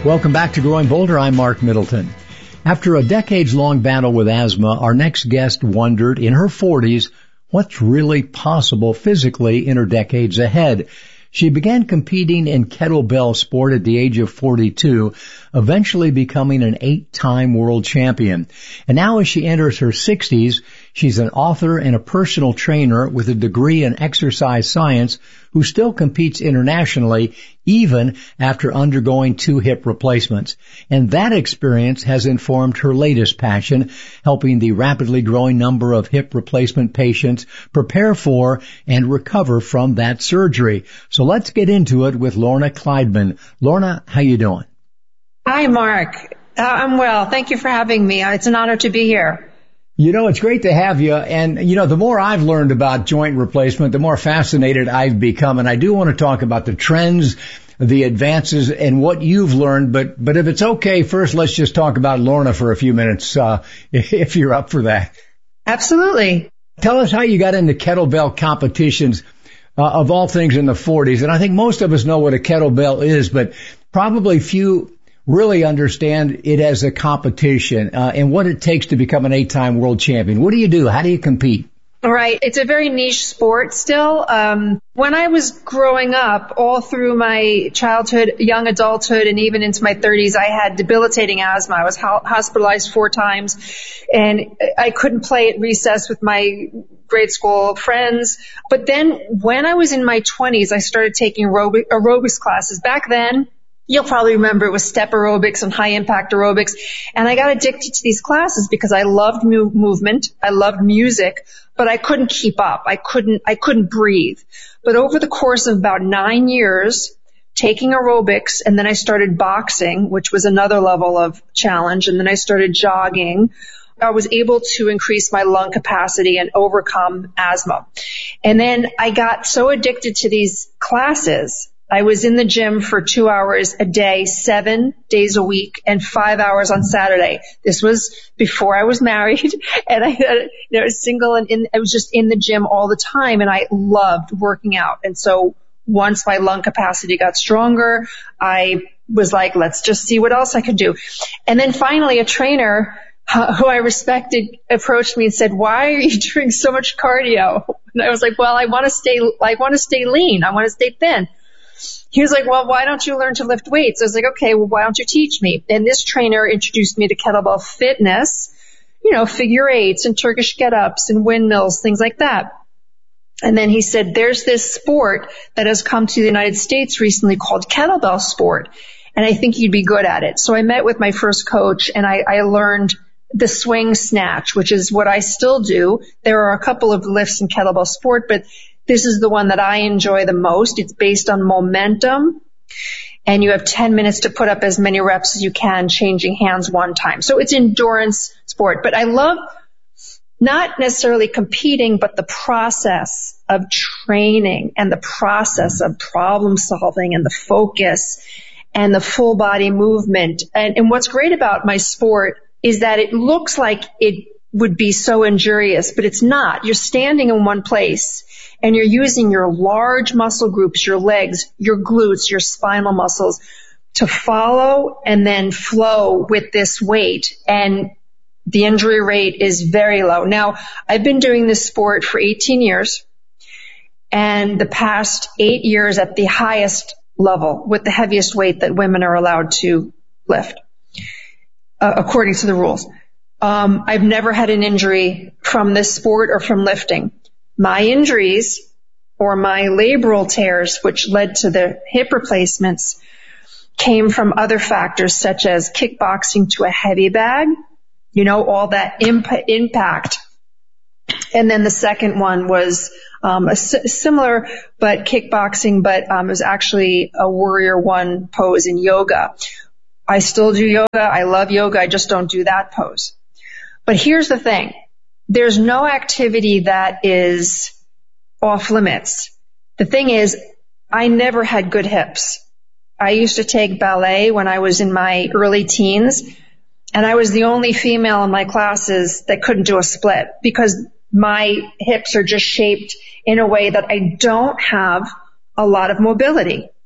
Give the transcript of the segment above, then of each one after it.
Welcome back to Growing Bolder. I'm Mark Middleton. After a decades-long battle with asthma, our next guest wondered in her 40s what's really possible physically in her decades ahead. She began competing in kettlebell sport at the age of 42, eventually becoming an 8-time world champion. And now as she enters her 60s, she's an author and a personal trainer with a degree in exercise science who still competes internationally even after undergoing 2 hip replacements. And that experience has informed her latest passion, helping the rapidly growing number of hip replacement patients prepare for and recover from that surgery. So let's get into it with Lorna Kleidman. Lorna, how you doing? Hi, Mark. I'm well. Thank you for having me. It's an honor to be here. You know, it's great to have you. And, you know, the more I've learned about joint replacement, the more fascinated I've become. And I do want to talk about the trends, the advances, and what you've learned. But if it's okay, first, let's just talk about Lorna for a few minutes, if you're up for that. Absolutely. Tell us how you got into kettlebell competitions, of all things in the 40s. And I think most of us know what a kettlebell is, but probably few really understand it as a competition and what it takes to become an 8-time world champion. What do you do? How do you compete? Right. It's a very niche sport still. When I was growing up, all through my childhood, young adulthood, and even into my 30s, I had debilitating asthma. I was hospitalized 4 times, and I couldn't play at recess with my grade school friends. But then when I was in my 20s, I started taking aerobics classes. Back then, you'll probably remember it was step aerobics and high impact aerobics. And I got addicted to these classes because I loved movement. I loved music, but I couldn't keep up. I couldn't breathe. But over the course of about 9 years, taking aerobics, and then I started boxing, which was another level of challenge. And then I started jogging. I was able to increase my lung capacity and overcome asthma. And then I got so addicted to these classes, I was in the gym for 2 hours a day, 7 days a week, and 5 hours on Saturday. This was before I was married, and I was single, and I was just in the gym all the time, and I loved working out. And so once my lung capacity got stronger, I was like, let's just see what else I could do. And then finally, a trainer who I respected approached me and said, "Why are you doing so much cardio?" And I was like, "Well, I want to stay lean. I want to stay thin." He was like, "Well, why don't you learn to lift weights?" I was like, "Okay, well, why don't you teach me?" And this trainer introduced me to kettlebell fitness, figure eights and Turkish get-ups and windmills, things like that. And then he said, there's this sport that has come to the United States recently called kettlebell sport, and I think you'd be good at it. So I met with my first coach, and I learned the swing snatch, which is what I still do. There are a couple of lifts in kettlebell sport, but this is the one that I enjoy the most. It's based on momentum, and you have 10 minutes to put up as many reps as you can, changing hands 1 time. So it's endurance sport. But I love not necessarily competing, but the process of training and the process of problem solving and the focus and the full body movement. And what's great about my sport is that it looks like it would be so injurious, but it's not. You're standing in one place, and you're using your large muscle groups, your legs, your glutes, your spinal muscles to follow and then flow with this weight. And the injury rate is very low. Now, I've been doing this sport for 18 years, and the past 8 years at the highest level with the heaviest weight that women are allowed to lift, according to the rules. I've never had an injury from this sport or from lifting. My injuries, or my labral tears, which led to the hip replacements, came from other factors such as kickboxing to a heavy bag, all that impact. And then the second one was similar, but kickboxing, but it was actually a Warrior One pose in yoga. I still do yoga. I love yoga. I just don't do that pose. But here's the thing. There's no activity that is off limits. The thing is, I never had good hips. I used to take ballet when I was in my early teens, and I was the only female in my classes that couldn't do a split because my hips are just shaped in a way that I don't have a lot of mobility.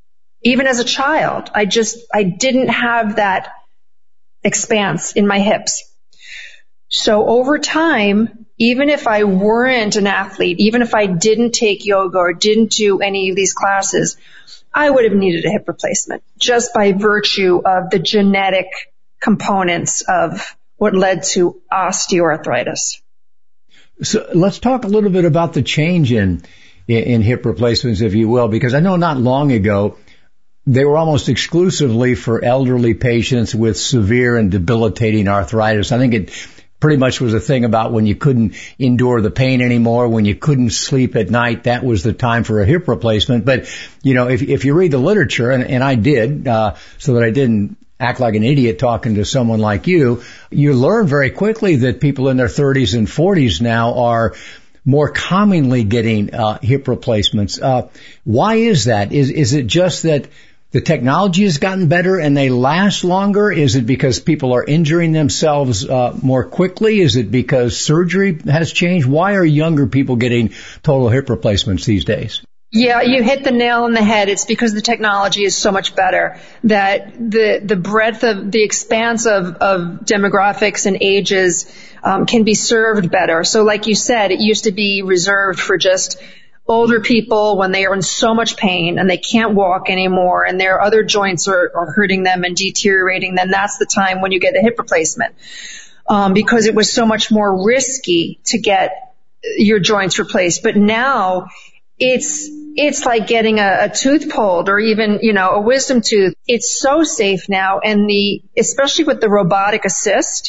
Even as a child, I didn't have that expanse in my hips. So over time, even if I weren't an athlete, even if I didn't take yoga or didn't do any of these classes, I would have needed a hip replacement just by virtue of the genetic components of what led to osteoarthritis. So let's talk a little bit about the change in hip replacements, if you will, because I know not long ago they were almost exclusively for elderly patients with severe and debilitating arthritis. I think it pretty much was a thing about when you couldn't endure the pain anymore, when you couldn't sleep at night, that was the time for a hip replacement. But, if you read the literature, and I did, so that I didn't act like an idiot talking to someone like you learn very quickly that people in their 30s and 40s now are more commonly getting hip replacements. Why is that? Is it just that the technology has gotten better and they last longer? Is it because people are injuring themselves more quickly? Is it because surgery has changed? Why are younger people getting total hip replacements these days? Yeah, you hit the nail on the head. It's because the technology is so much better that the breadth of the expanse of demographics and ages can be served better. So like you said, it used to be reserved for just older people when they are in so much pain and they can't walk anymore and their other joints are hurting them and deteriorating. Then that's the time when you get a hip replacement, because it was so much more risky to get your joints replaced. But now it's like getting a tooth pulled or even, a wisdom tooth. It's so safe now. And especially with the robotic assist,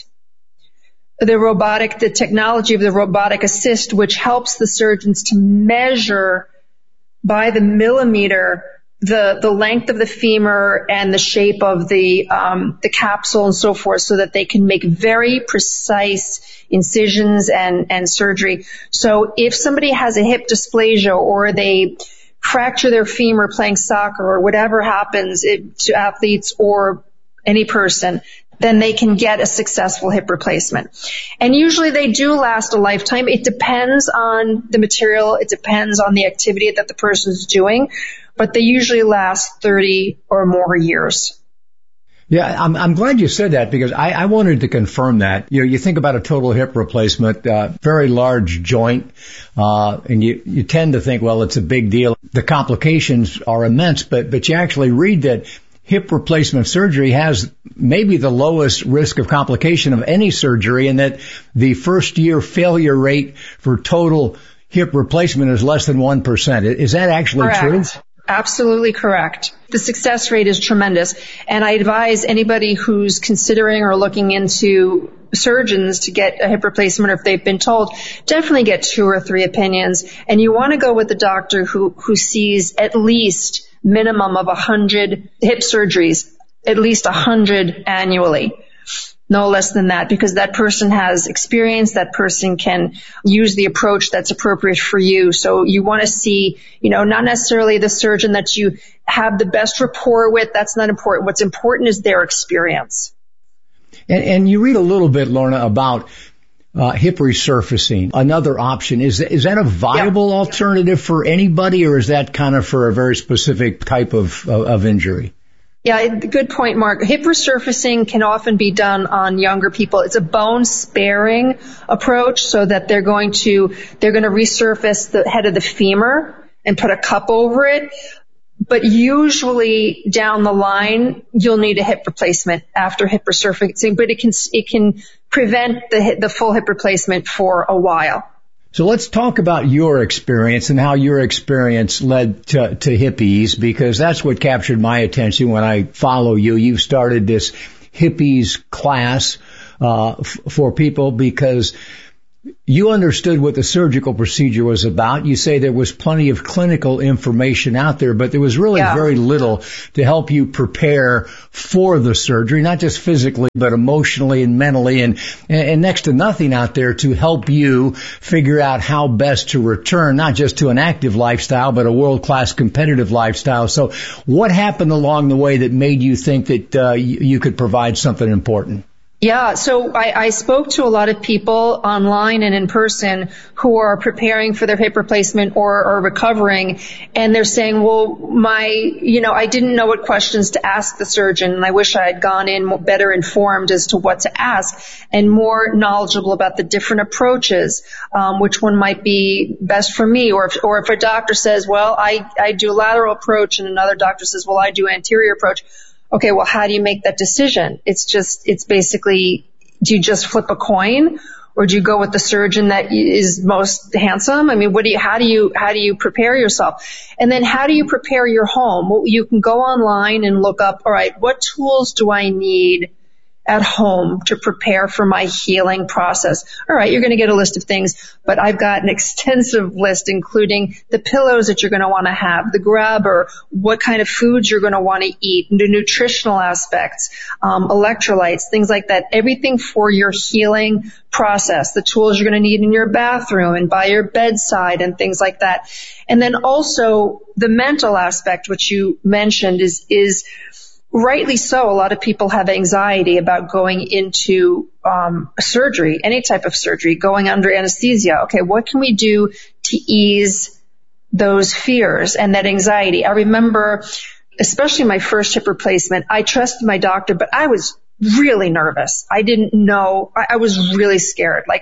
the technology of the robotic assist, which helps the surgeons to measure by the millimeter the length of the femur and the shape of the capsule and so forth, so that they can make very precise incisions and surgery. So if somebody has a hip dysplasia or they fracture their femur playing soccer or whatever happens to athletes or any person, then they can get a successful hip replacement. And usually they do last a lifetime. It depends on the material. It depends on the activity that the person's doing, but they usually last 30 or more years. Yeah, I'm glad you said that, because I wanted to confirm that. You think about a total hip replacement, very large joint, and you tend to think, well, it's a big deal. The complications are immense, but you actually read that hip replacement surgery has maybe the lowest risk of complication of any surgery, and that the first year failure rate for total hip replacement is less than 1%. Is that actually true? Absolutely correct. The success rate is tremendous. And I advise anybody who's considering or looking into surgeons to get a hip replacement, or if they've been told, definitely get 2 or 3 opinions. And you want to go with the doctor who sees at least minimum of 100 hip surgeries, at least 100 annually. No less than that, because that person has experience, that person can use the approach that's appropriate for you. So you want to see, not necessarily the surgeon that you have the best rapport with. That's not important. What's important is their experience. And you read a little bit, Lorna, about hip resurfacing, another option. Is that a viable alternative for anybody, or is that kind of for a very specific type of injury? Yeah, good point, Mark. Hip resurfacing can often be done on younger people. It's a bone sparing approach, so that they're going to resurface the head of the femur and put a cup over it. But usually down the line, you'll need a hip replacement after hip resurfacing, but it can prevent the full hip replacement for a while. So let's talk about your experience and how your experience led to Hippies, because that's what captured my attention when I follow you. You started this Hippies class for people because you understood what the surgical procedure was about. You say there was plenty of clinical information out there, but there was really very little to help you prepare for the surgery, not just physically, but emotionally and mentally, and next to nothing out there to help you figure out how best to return, not just to an active lifestyle, but a world-class competitive lifestyle. So what happened along the way that made you think that you could provide something important? Yeah, so I spoke to a lot of people online and in person who are preparing for their hip replacement or are recovering, and they're saying, well, I didn't know what questions to ask the surgeon, and I wish I had gone in better informed as to what to ask and more knowledgeable about the different approaches, which one might be best for me, or if a doctor says, well, I do lateral approach, and another doctor says, well, I do anterior approach. Okay, well, how do you make that decision? It's basically, do you just flip a coin, or do you go with the surgeon that is most handsome? I mean, how do you prepare yourself? And then how do you prepare your home? Well, you can go online and look up, all right, what tools do I need at home to prepare for my healing process? All right, you're going to get a list of things, but I've got an extensive list, including the pillows that you're going to want to have, the grabber, what kind of foods you're going to want to eat, the nutritional aspects, electrolytes, things like that, everything for your healing process, the tools you're going to need in your bathroom and by your bedside and things like that. And then also the mental aspect, which you mentioned, is rightly so. A lot of people have anxiety about going into surgery, any type of surgery, going under anesthesia. Okay, what can we do to ease those fears and that anxiety? I remember, especially my first hip replacement, I trusted my doctor, but I was really nervous. I didn't know. I was really scared. Like,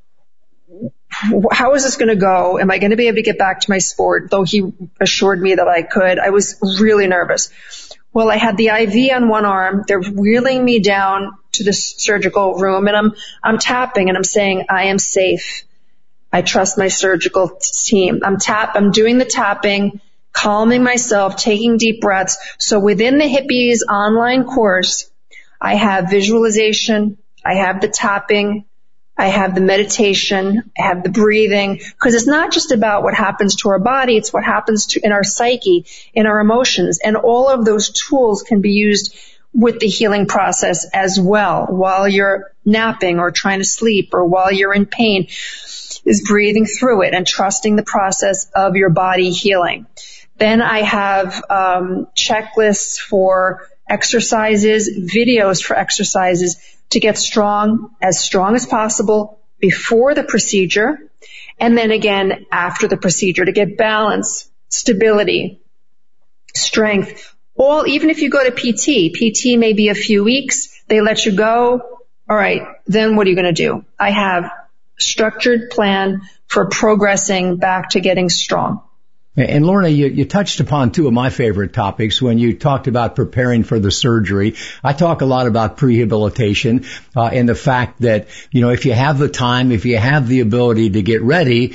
how is this going to go? Am I going to be able to get back to my sport? Though he assured me that I could, I was really nervous. Well, I had the IV on one arm. They're wheeling me down to the surgical room, and I'm tapping and I'm saying, I am safe. I trust my surgical team. I'm doing the tapping, calming myself, taking deep breaths. So within the Hippies online course, I have visualization, I have the tapping, I have the meditation, I have the breathing, because it's not just about what happens to our body, it's what happens in our psyche, in our emotions, and all of those tools can be used with the healing process as well, while you're napping or trying to sleep or while you're in pain, is breathing through it and trusting the process of your body healing. Then I have checklists for exercises, videos for exercises, to get strong as possible before the procedure, and then again after the procedure to get balance, stability, strength. Even if you go to PT may be a few weeks, they let you go. All right, then what are you going to do? I have a structured plan for progressing back to getting strong. And Lorna, you touched upon two of my favorite topics when you talked about preparing for the surgery. I talk a lot about prehabilitation, and the fact that, if you have the time, if you have the ability to get ready,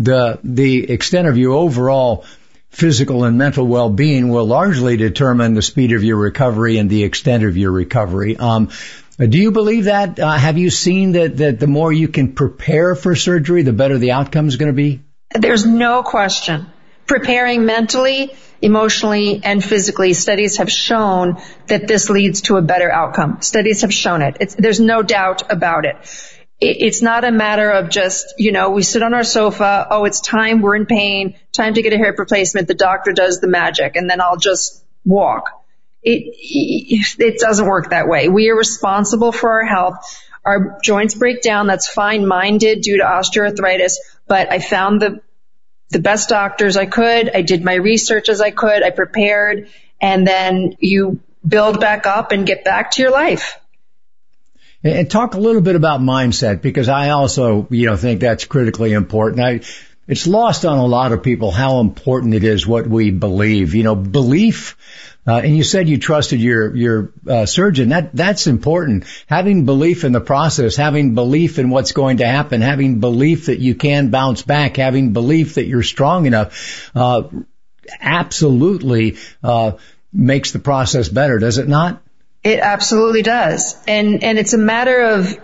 the extent of your overall physical and mental well-being will largely determine the speed of your recovery and the extent of your recovery. Do you believe that? Have you seen that the more you can prepare for surgery, the better the outcome is going to be? There's no question. Preparing mentally, emotionally, and physically, studies have shown that this leads to a better outcome. Studies have shown it. There's no doubt about it. It's not a matter of just, we sit on our sofa, it's time, we're in pain, time to get a hip replacement, the doctor does the magic, and then I'll just walk. It doesn't work that way. We are responsible for our health. Our joints break down, that's fine. Mine did due to osteoarthritis, but I found the best doctors I could. I did my research as I could. I prepared, and then you build back up and get back to your life. And talk a little bit about mindset, because I also, think that's critically important. It's lost on a lot of people how important it is what we believe. Belief. And you said you trusted your surgeon. That's important. Having belief in the process, having belief in what's going to happen, having belief that you can bounce back, having belief that you're strong enough, absolutely makes the process better, does it not? It absolutely does. And it's a matter of,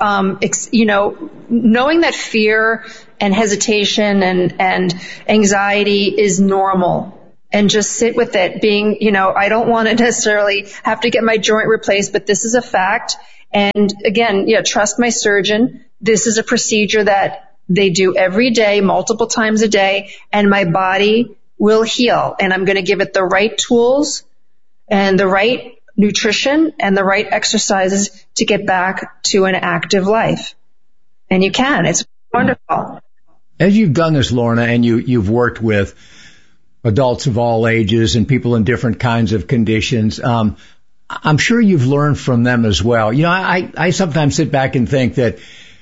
knowing that fear and hesitation and anxiety is normal. And just sit with it being, I don't want to necessarily have to get my joint replaced, but this is a fact. And again, trust my surgeon. This is a procedure that they do every day, multiple times a day, and my body will heal. And I'm going to give it the right tools and the right nutrition and the right exercises to get back to an active life. And you can. It's wonderful. As you've done this, Lorna, and you've worked with adults of all ages and people in different kinds of conditions, I'm sure you've learned from them as well. You know, I sometimes sit back and think that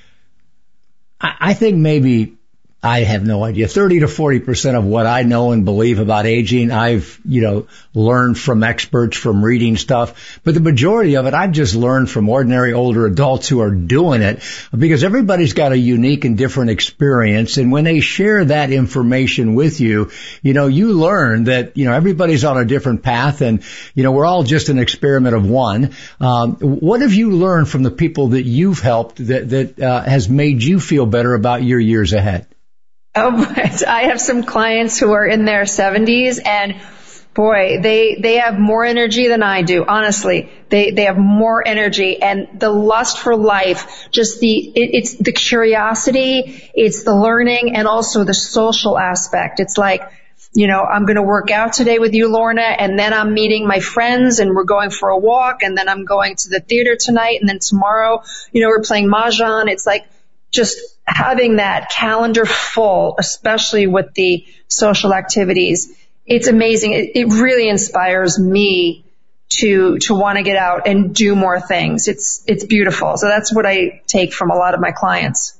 I think maybe, I have no idea, 30 to 40% of what I know and believe about aging, I've, learned from experts, from reading stuff. But the majority of it, I've just learned from ordinary older adults who are doing it, because everybody's got a unique and different experience. And when they share that information with you, you learn that, everybody's on a different path, and, we're all just an experiment of one. What have you learned from the people that you've helped that has made you feel better about your years ahead? Oh, but I have some clients who are in their 70s, and boy, they have more energy than I do. Honestly, they have more energy, and the lust for life, just it's the curiosity, it's the learning, and also the social aspect. It's like, I'm going to work out today with you, Lorna, and then I'm meeting my friends and we're going for a walk, and then I'm going to the theater tonight, and then tomorrow, we're playing Mahjong. It's like just having that calendar full, especially with the social activities. It's amazing. It really inspires me to want to get out and do more things. It's beautiful. So that's what I take from a lot of my clients.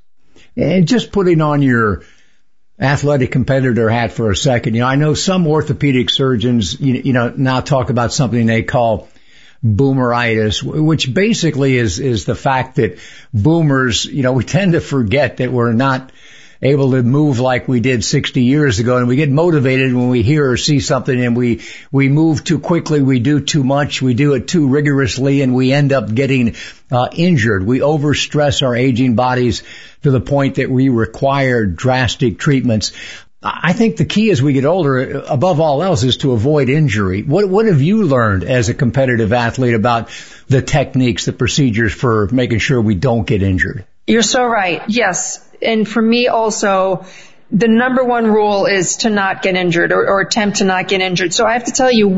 And just putting on your athletic competitor hat for a second, I know some orthopedic surgeons, now talk about something they call boomeritis, which basically is the fact that boomers, we tend to forget that we're not able to move like we did 60 years ago, and we get motivated when we hear or see something, and we move too quickly, we do too much, we do it too rigorously, and we end up getting injured. We overstress our aging bodies to the point that we require drastic treatments. I think the key as we get older, above all else, is to avoid injury. What have you learned as a competitive athlete about the techniques, the procedures for making sure we don't get injured? You're so right. Yes. And for me also, the number one rule is to not get injured or attempt to not get injured. So I have to tell you,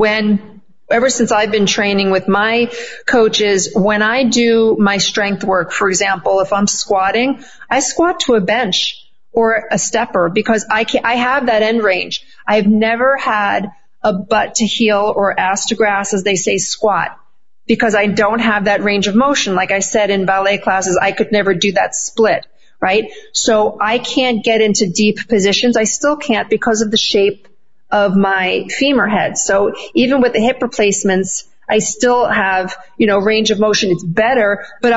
ever since I've been training with my coaches, when I do my strength work, for example, if I'm squatting, I squat to a bench or a stepper, because I have that end range. I've never had a butt to heel or ass to grass, as they say, squat, because I don't have that range of motion. Like I said in ballet classes, I could never do that split, right? So I can't get into deep positions. I still can't because of the shape of my femur head. So even with the hip replacements, I still have, range of motion. It's better, but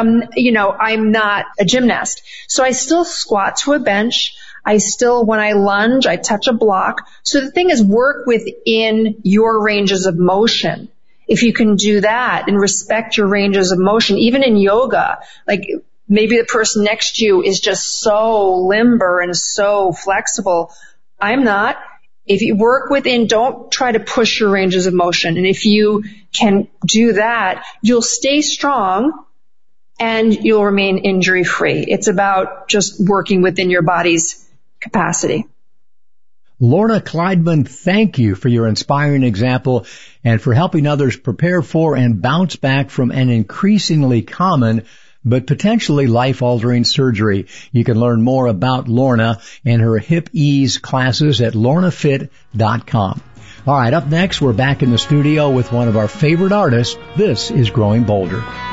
I'm not a gymnast. So I still squat to a bench. When I lunge, I touch a block. So the thing is, work within your ranges of motion. If you can do that and respect your ranges of motion, even in yoga, like maybe the person next to you is just so limber and so flexible. I'm not. If you work within, don't try to push your ranges of motion. And if you can do that, you'll stay strong and you'll remain injury free. It's about just working within your body's capacity. Lorna Kleidman, thank you for your inspiring example and for helping others prepare for and bounce back from an increasingly common but potentially life-altering surgery. You can learn more about Lorna and her hip ease classes at lornafit.com. All right, up next, we're back in the studio with one of our favorite artists. This is Growing Bolder.